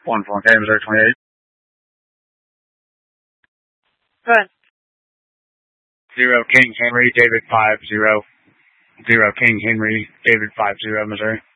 14K, Missouri 28. Go ahead. 0 King Henry, David 50. 0 King Henry, David 50, Missouri.